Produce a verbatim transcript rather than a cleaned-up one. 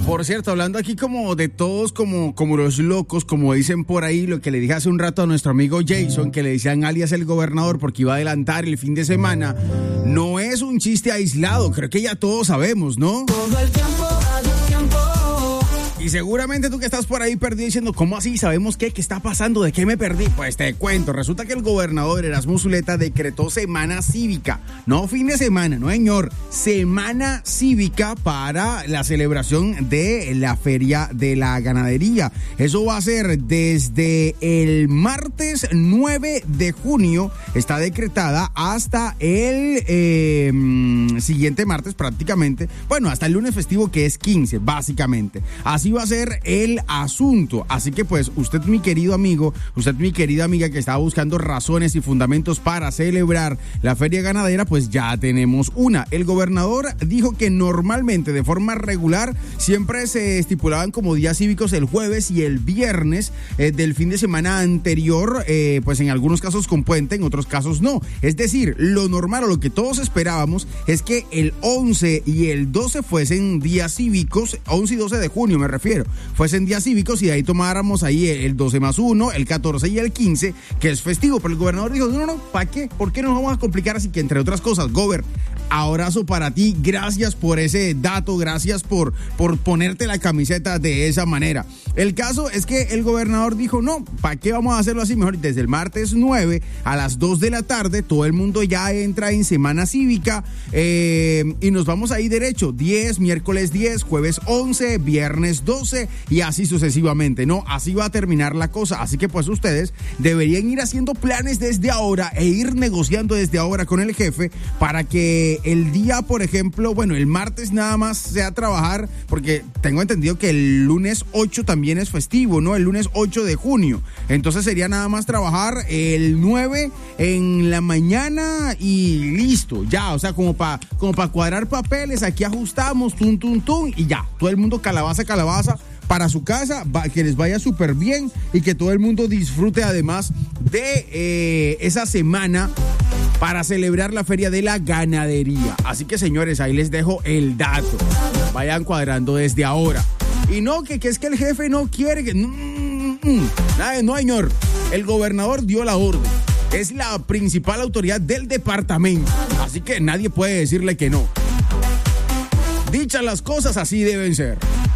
Por cierto, hablando aquí como de todos, como, como los locos, como dicen por ahí, lo que le dije hace un rato a nuestro amigo Jason, que le decían alias el gobernador porque iba a adelantar el fin de semana, no es un chiste aislado, creo que ya todos sabemos, ¿no? Todo el tiempo, a tu tiempo. Y seguramente tú que estás por ahí perdido diciendo, ¿cómo así? ¿Sabemos qué? ¿Qué está pasando? ¿De qué me perdí? Pues te cuento, resulta que el gobernador Erasmo Zuleta decretó semana cívica, no fin de semana, no señor, semana cívica para la celebración de la Feria de la Ganadería. Eso va a ser desde el martes nueve de junio, está decretada hasta el eh, siguiente martes prácticamente, bueno, hasta el lunes festivo que es quince, básicamente. Así va a ser el asunto. Así que pues usted, mi querido amigo, usted, mi querida amiga que estaba buscando razones y fundamentos para celebrar la feria ganadera, pues ya tenemos una. El gobernador dijo que normalmente de forma regular siempre se estipulaban como días cívicos el jueves y el viernes eh, del fin de semana anterior, eh, pues en algunos casos con puente, en otros casos no. Es decir, lo normal o lo que todos esperábamos es que el once y el doce fuesen días cívicos, once y doce de junio me refiero, fuesen días cívicos y de ahí tomáramos ahí el doce más uno, el catorce y el quince, que es festivo. Pero el gobernador dijo, no, no, no, ¿para qué? ¿Por qué nos vamos a complicar? Así que entre otras cosas, Gober, abrazo para ti, gracias por ese dato, gracias por, por ponerte la camiseta de esa manera. El caso es que el gobernador dijo, no, ¿para qué vamos a hacerlo así? Mejor desde el martes nueve a las dos de la tarde, todo el mundo ya entra en semana cívica eh, y nos vamos ahí derecho, diez, miércoles diez, jueves once, viernes doce y así sucesivamente, ¿no? Así va a terminar la cosa, así que pues ustedes deberían ir haciendo planes desde ahora e ir negociando desde ahora con el jefe para que el día, por ejemplo, bueno, el martes nada más sea trabajar, porque tengo entendido que el lunes ocho también es festivo, ¿no? El lunes ocho de junio. Entonces sería nada más trabajar el nueve en la mañana y listo, ya, o sea, como para como para cuadrar papeles, aquí ajustamos, tum, tum, tum, y ya, todo el mundo calabaza, calabaza, para su casa, que les vaya súper bien y que todo el mundo disfrute además de eh, esa semana para celebrar la Feria de la Ganadería. Así que, señores, ahí les dejo el dato. Vayan cuadrando desde ahora. Y no, que, que es que el jefe no quiere que... No, no, no, señor. El gobernador dio la orden. Es la principal autoridad del departamento. Así que nadie puede decirle que no. Dichas las cosas, así deben ser.